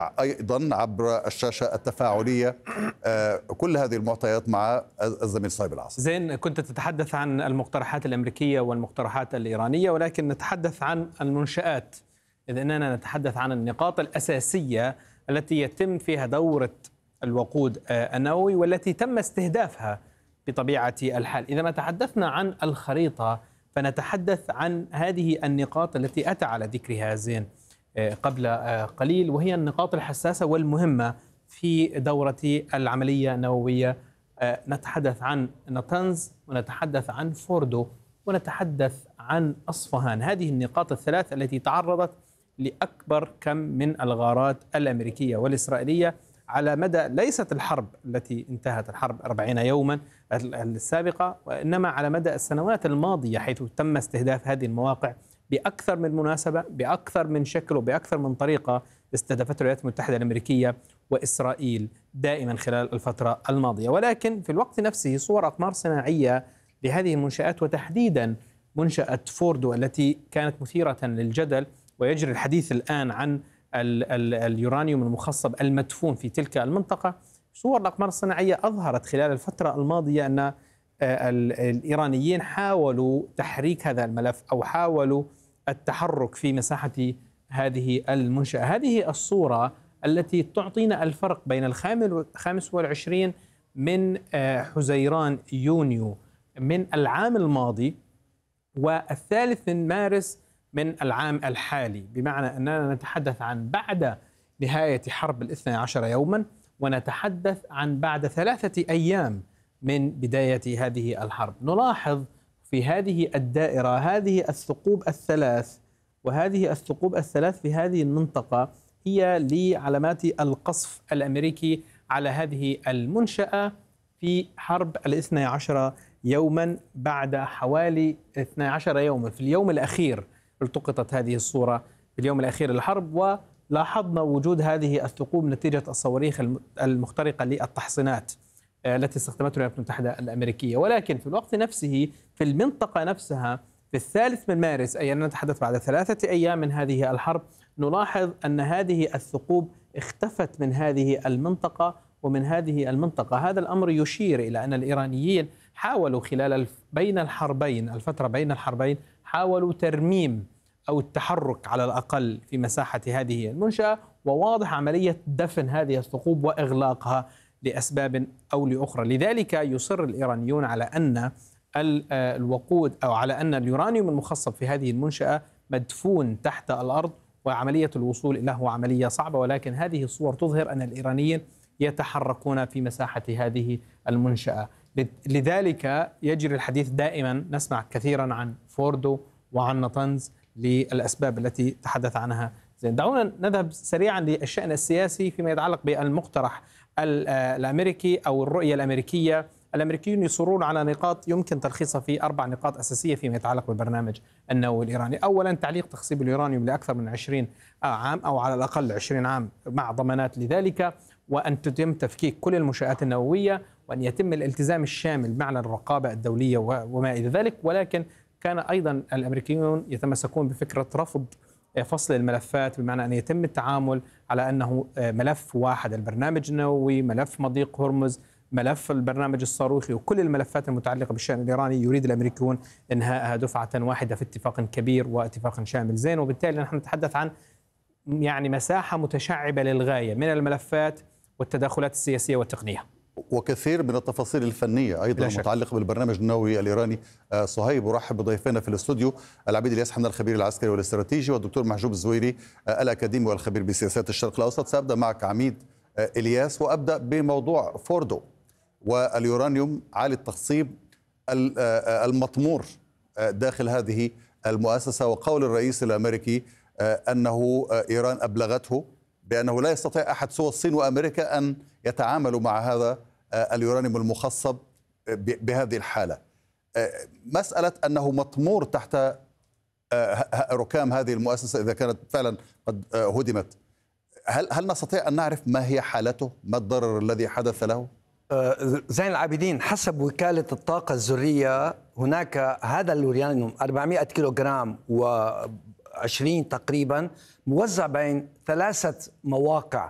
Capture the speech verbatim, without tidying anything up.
أيضا عبر الشاشة التفاعلية كل هذه المعطيات مع الزميل صهيب العاصي. زين، كنت تتحدث عن المقترحات الأمريكية والمقترحات الإيرانية، ولكن نتحدث عن المنشآت، إذ أننا نتحدث عن النقاط الأساسية التي يتم فيها دورة الوقود النووي والتي تم استهدافها بطبيعة الحال. إذا ما تحدثنا عن الخريطة فنتحدث عن هذه النقاط التي أتى على ذكرها زين قبل قليل، وهي النقاط الحساسة والمهمة في دورة العملية النووية. نتحدث عن ناتنز، ونتحدث عن فوردو، ونتحدث عن أصفهان. هذه النقاط الثلاث التي تعرضت لأكبر كم من الغارات الأمريكية والإسرائيلية على مدى ليست الحرب التي انتهت الحرب أربعين يوما السابقة، وإنما على مدى السنوات الماضية، حيث تم استهداف هذه المواقع بأكثر من مناسبة، بأكثر من شكل، وبأكثر من طريقة استهدفته الولايات المتحدة الأمريكية وإسرائيل دائما خلال الفترة الماضية. ولكن في الوقت نفسه صور أقمار صناعية لهذه المنشآت، وتحديدا منشأة فوردو التي كانت مثيرة للجدل، ويجري الحديث الآن عن ال ال اليورانيوم المخصب المدفون في تلك المنطقة. صور الأقمار الصناعية أظهرت خلال الفترة الماضية أن الإيرانيين حاولوا تحريك هذا الملف، أو حاولوا التحرك في مساحة هذه المنشأة. هذه الصورة التي تعطينا الفرق بين الخامس والعشرين من حزيران يونيو من العام الماضي والثالث من مارس من العام الحالي، بمعنى أننا نتحدث عن بعد نهاية حرب الاثنى عشر يوما، ونتحدث عن بعد ثلاثة أيام من بداية هذه الحرب. نلاحظ في هذه الدائرة هذه الثقوب الثلاث، وهذه الثقوب الثلاث في هذه المنطقة هي لعلامات القصف الأمريكي على هذه المنشأة في حرب الاثنى عشر يوما. بعد حوالي اثنى عشر يوما في اليوم الأخير التقطت هذه الصورة في اليوم الأخير للحرب، ولاحظنا وجود هذه الثقوب نتيجة الصواريخ المخترقة للتحصينات التي استخدمتها الولايات المتحدة الأمريكية. ولكن في الوقت نفسه في المنطقة نفسها في الثالث من مارس، أي أننا نتحدث بعد ثلاثة أيام من هذه الحرب، نلاحظ أن هذه الثقوب اختفت من هذه المنطقة ومن هذه المنطقة. هذا الأمر يشير إلى أن الإيرانيين حاولوا خلال بين الحربين الفترة بين الحربين حاولوا ترميم أو التحرك على الأقل في مساحة هذه المنشأة، وواضح عملية دفن هذه الثقوب وإغلاقها لأسباب أو لأخرى. لذلك يصر الإيرانيون على أن الوقود أو على أن اليورانيوم المخصب في هذه المنشأة مدفون تحت الأرض، وعملية الوصول له عملية صعبة. ولكن هذه الصور تظهر أن الإيرانيين يتحركون في مساحة هذه المنشأة. لذلك يجري الحديث دائما، نسمع كثيرا عن فوردو وعن ناتنز للأسباب التي تحدث عنها زين. دعونا نذهب سريعا للشأن السياسي فيما يتعلق بالمقترح الأمريكي أو الرؤية الأمريكية. الأمريكيون يصرون على نقاط يمكن تلخيصها في أربع نقاط أساسية فيما يتعلق بالبرنامج النووي الإيراني. أولا، تعليق تخصيب اليورانيوم لأكثر من عشرين عام، أو على الأقل عشرين عام مع ضمانات لذلك، وأن تتم تفكيك كل المنشآت النووية، وأن يتم الالتزام الشامل مع الرقابة الدولية وما إلى ذلك. ولكن كان أيضا الأمريكيون يتمسكون بفكرة رفض فصل الملفات، بمعنى أن يتم التعامل على أنه ملف واحد، البرنامج النووي، ملف مضيق هرمز، ملف البرنامج الصاروخي، وكل الملفات المتعلقة بالشأن الإيراني يريد الأمريكيون إنهاءها دفعة واحدة في اتفاق كبير واتفاق شامل زين. وبالتالي نحن نتحدث عن يعني مساحة متشعبة للغاية من الملفات والتداخلات السياسية والتقنية، وكثير من التفاصيل الفنية أيضا المتعلقة بالبرنامج النووي الإيراني. صهيب، أرحب بضيفنا في الاستوديو العبيد الياس حمدان الخبير العسكري والاستراتيجي، والدكتور محجوب الزويري الأكاديمي والخبير بسياسات الشرق الأوسط. سأبدأ معك عميد إلياس، وأبدأ بموضوع فوردو واليورانيوم عالي التخصيب المطمور داخل هذه المؤسسة، وقول الرئيس الأمريكي أنه إيران أبلغته بأنه لا يستطيع أحد سوى الصين وأمريكا أن يتعاملوا مع هذا اليورانيوم المخصب بهذه الحالة. مسألة أنه مطمور تحت ركام هذه المؤسسة إذا كانت فعلا قد هدمت، هل هل نستطيع أن نعرف ما هي حالته؟ ما الضرر الذي حدث له؟ زين العابدين، حسب وكالة الطاقة الذرية هناك هذا اليورانيوم أربعمائة كيلوغرام وعشرين تقريبا موزع بين ثلاثة مواقع